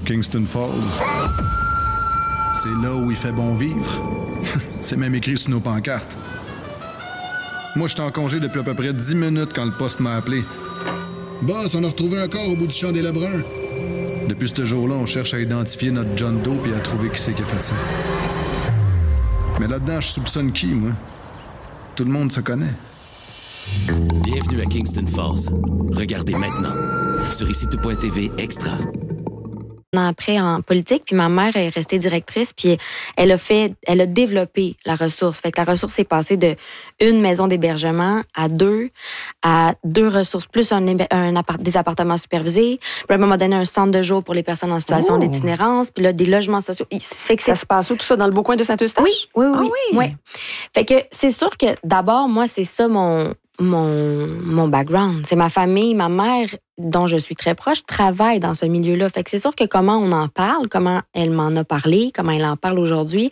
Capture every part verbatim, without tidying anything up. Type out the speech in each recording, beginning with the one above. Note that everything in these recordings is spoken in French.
Kingston Falls. C'est là où il fait bon vivre. C'est même écrit sur nos pancartes. Moi, j'étais en congé depuis à peu près dix minutes quand le poste m'a appelé. Boss, on a retrouvé un corps au bout du champ des Lebrun. Depuis ce jour-là, on cherche à identifier notre John Doe et à trouver qui c'est qui a fait ça. Mais là-dedans, je soupçonne qui, moi? Tout le monde se connaît. Bienvenue à Kingston Falls. Regardez maintenant sur ici tout point t v Extra. Après en politique, puis ma mère est restée directrice, puis elle a fait, elle a développé la ressource. Fait que la ressource est passée de une maison d'hébergement à deux, à deux ressources plus un, un appart, des appartements supervisés. Puis à un moment donné, un centre de jour pour les personnes en situation oh. d'itinérance, puis là des logements sociaux. Fait que ça se passe où tout ça dans le beau coin de Saint-Eustache? Oui, oui, oui, ah, oui. oui. oui. Fait que c'est sûr que d'abord moi c'est ça mon mon mon background, c'est ma famille, ma mère dont je suis très proche travaille dans ce milieu-là. Fait que c'est sûr que comment on en parle, comment elle m'en a parlé, comment elle en parle aujourd'hui,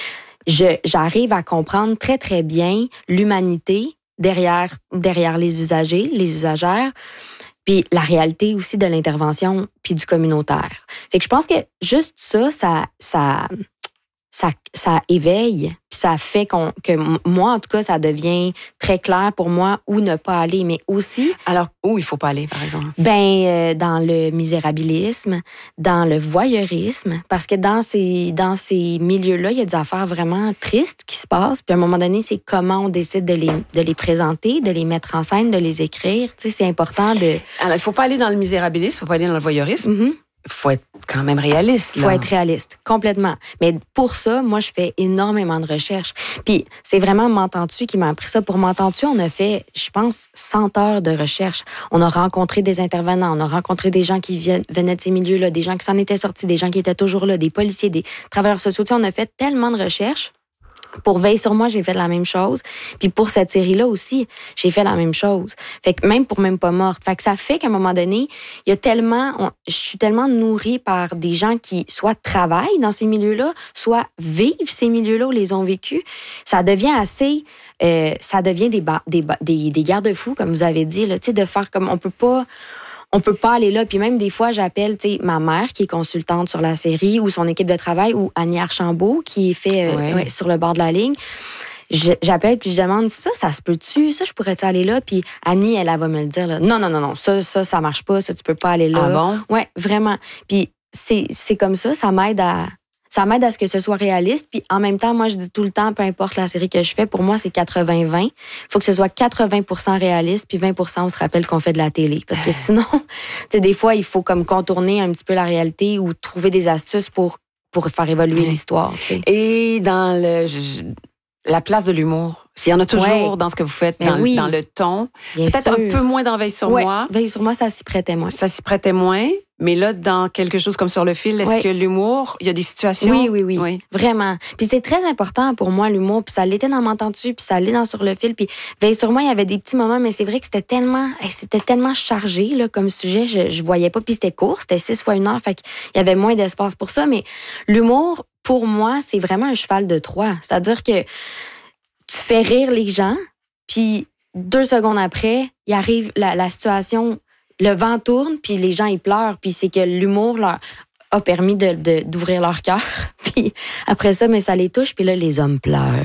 je j'arrive à comprendre très très bien l'humanité derrière derrière les usagers, les usagères, puis la réalité aussi de l'intervention puis du communautaire. Fait que je pense que juste ça ça ça ça, ça éveille, puis ça fait qu'on, que moi, en tout cas, ça devient très clair pour moi où ne pas aller, mais aussi... Alors, où il faut pas aller, par exemple? Ben, euh, dans le misérabilisme, dans le voyeurisme, parce que dans ces, dans ces milieux-là, il y a des affaires vraiment tristes qui se passent, puis à un moment donné, c'est comment on décide de les, de les présenter, de les mettre en scène, de les écrire, tu sais, c'est important de... Alors, il faut pas aller dans le misérabilisme, il faut pas aller dans le voyeurisme. Mm-hmm. Faut être quand même réaliste. Il faut être réaliste, complètement. Mais pour ça, moi, je fais énormément de recherches. Puis, c'est vraiment M'entends-tu qui m'a appris ça. Pour M'entends-tu, on a fait, je pense, cent heures de recherche. On a rencontré des intervenants, on a rencontré des gens qui venaient de ces milieux-là, des gens qui s'en étaient sortis, des gens qui étaient toujours là, des policiers, des travailleurs sociaux. Tu sais, on a fait tellement de recherches. Pour Veille sur moi, j'ai fait la même chose. Puis pour cette série-là aussi, j'ai fait la même chose. Fait que même pour Même pas morte. Fait que ça fait qu'à un moment donné, il y a tellement, on, je suis tellement nourrie par des gens qui soit travaillent dans ces milieux-là, soit vivent ces milieux-là ou les ont vécus. Ça devient assez, euh, ça devient des, ba- des, ba- des, des garde-fous, comme vous avez dit, là, tu sais, de faire comme, on peut pas, on peut pas aller là. Puis même des fois, j'appelle, tu sais, ma mère qui est consultante sur la série ou son équipe de travail ou Annie Archambault qui est fait euh, ouais. Ouais, sur le bord de la ligne. Je, j'appelle puis je demande ça, ça se peut-tu? Ça, je pourrais-tu aller là? Puis Annie, elle, elle va me le dire. Là. Non, non, non, non, ça, ça, ça marche pas. Ça, tu peux pas aller là. Ah bon? Ouais, vraiment. Puis c'est, c'est comme ça, ça m'aide à... Ça m'aide à ce que ce soit réaliste. Puis en même temps, moi, je dis tout le temps, peu importe la série que je fais, pour moi, c'est quatre-vingts vingt. Il faut que ce soit quatre-vingts pour cent réaliste, puis vingt pour cent on se rappelle qu'on fait de la télé. Parce que sinon, tu sais, des fois, il faut comme contourner un petit peu la réalité ou trouver des astuces pour, pour faire évoluer ouais. l'histoire. Tu sais. Et dans le, je, la place de l'humour, s'il y en a toujours ouais. dans ce que vous faites, dans, oui. dans le ton. Bien peut-être sûr. un peu moins dans Veille sur ouais. moi. Veille sur moi, ça s'y prêtait moins. Ça s'y prêtait moins. Mais là, dans quelque chose comme Sur le fil, est-ce ouais. que l'humour, il y a des situations? Oui, oui, oui, oui. Vraiment. Puis c'est très important pour moi, l'humour. Puis ça l'était dans M'entends-tu, puis ça l'est dans Sur le fil. Puis Veille sur moi, il y avait des petits moments, mais c'est vrai que c'était tellement, c'était tellement chargé là, comme sujet, je, je voyais pas. Puis c'était court, c'était six fois une heure, fait qu'il y avait moins d'espace pour ça. Mais l'humour, pour moi, c'est vraiment un cheval de Troie. C'est-à-dire que tu fais rire les gens, puis deux secondes après, il arrive la, la situation... Le vent tourne, puis les gens, ils pleurent. Puis c'est que l'humour leur a permis de, de, d'ouvrir leur cœur. Puis après ça, mais ça les touche, puis là, les hommes pleurent.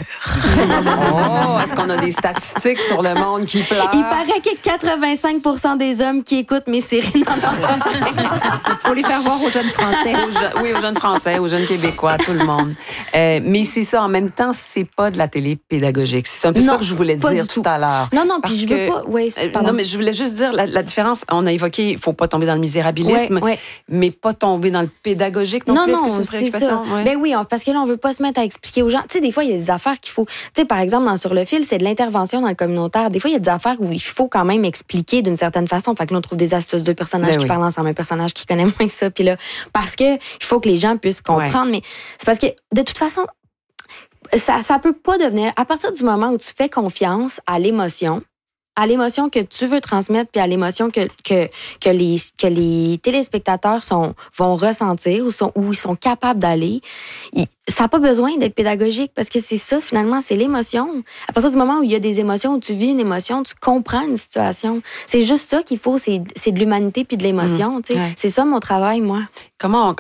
Oh, est-ce qu'on a des statistiques sur le monde qui pleure? Il paraît que quatre-vingt-cinq pour cent des hommes qui écoutent mes séries n'entendent pas. Faut les faire voir aux jeunes Français. Aux je... Oui, aux jeunes Français, aux jeunes Québécois, tout le monde. Euh, mais c'est ça, en même temps, c'est pas de la télé pédagogique. C'est un peu non, ça que je voulais dire tout à l'heure. Non, non, puis je veux que, pas... Oui, euh, non, mais je voulais juste dire la, la différence. On a évoqué, il faut pas tomber dans le misérabilisme, ouais, ouais. mais pas tomber dans le pédagogique non, non plus. Non, Est-ce que c'est une préoccupation? Ouais. Ben oui, on, parce que là, on veut pas se mettre à expliquer aux gens. Tu sais, des fois, il y a des affaires qu'il faut... Tu sais, par exemple, dans Sur le fil, c'est de l'intervention dans le communautaire. Des fois, il y a des affaires où il faut quand même expliquer d'une certaine façon. Fait que là, on trouve des astuces, deux personnages ben qui oui. parlent ensemble, un personnage qui connaît moins que ça. Puis là, parce que il faut que les gens puissent comprendre. Ouais. Mais c'est parce que, de toute façon, ça, ça peut pas devenir... À partir du moment où tu fais confiance à l'émotion, à l'émotion que tu veux transmettre, puis à l'émotion que, que, que, les, que les téléspectateurs sont, vont ressentir ou, sont, où ils sont capables d'aller, ils, ça n'a pas besoin d'être pédagogique parce que c'est ça, finalement, c'est l'émotion. À partir du moment où il y a des émotions, où tu vis une émotion, tu comprends une situation. C'est juste ça qu'il faut, c'est, c'est de l'humanité puis de l'émotion. Mmh, ouais. C'est ça mon travail, moi. Comment